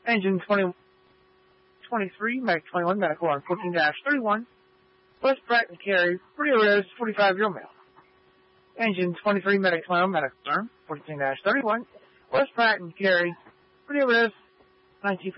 Engine 23, Medic 21, Medical on 14-31, West Pratt and Carey, Rio Rose, 45-year-old male. Engine 23, Medic 21, Medical on 14-31, West Pratt and Carey, Rio Rose, 19.